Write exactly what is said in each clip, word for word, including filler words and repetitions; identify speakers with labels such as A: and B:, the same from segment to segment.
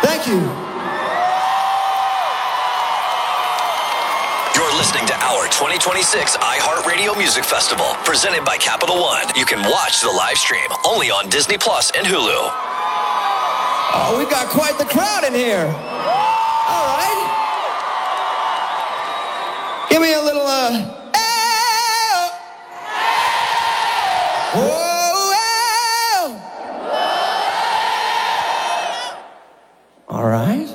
A: Thank you.
B: You're listening to our twenty twenty-six iHeartRadio Music Festival, presented by Capital One. You can watch the live stream only on Disney Plus and Hulu.
A: Oh, we got quite the crowd in here. All right. Give me a little, uh... Hey! Whoa, hey! All right.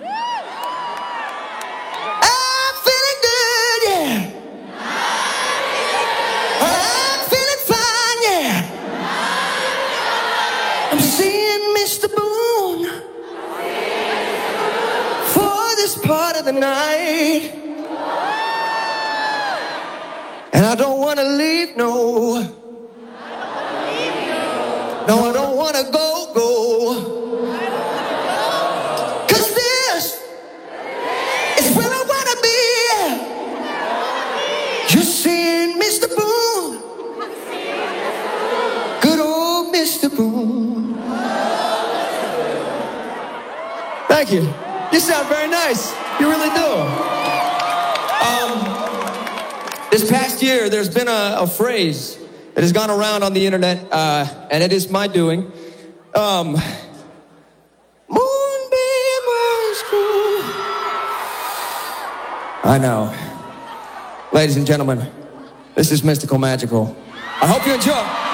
A: I'm feeling good, yeah. I'm feeling fine, yeah. I'm seeing Mister Boone for this part of the night. And I don't want to leave, no. No, I don't want to go, go. Cause this is where I want to be. You're seeing Mister Boone. Good old Mister Boone. Thank you. You sound very nice. You really do. Um, this past year, there's been a, a phrase that has gone around on the internet, uh, and it is my doing. Um, Moonbeam High School. I know. Ladies and gentlemen, this is Mystical Magical. I hope you enjoy.